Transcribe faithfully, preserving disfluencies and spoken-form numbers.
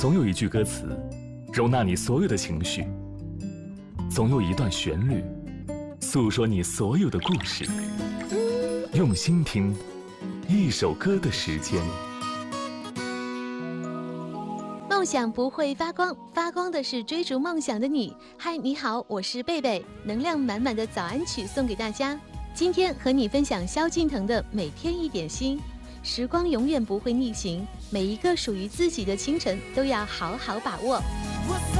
总有一句歌词，容纳你所有的情绪；总有一段旋律，诉说你所有的故事。用心听，一首歌的时间。 梦想不会发光，发光的是追逐梦想的你。嗨，你好，我是贝贝，能量满满的早安曲送给大家。今天和你分享萧敬腾的《每天一点心》。时光永远不会逆行，每一个属于自己的清晨都要好好把握。